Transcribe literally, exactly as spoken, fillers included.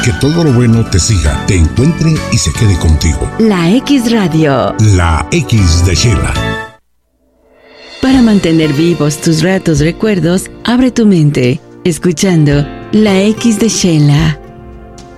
Que todo lo bueno te siga, te encuentre y se quede contigo. La X Radio. La X de Shela. Para mantener vivos tus ratos recuerdos, abre tu mente, escuchando La X de Shela.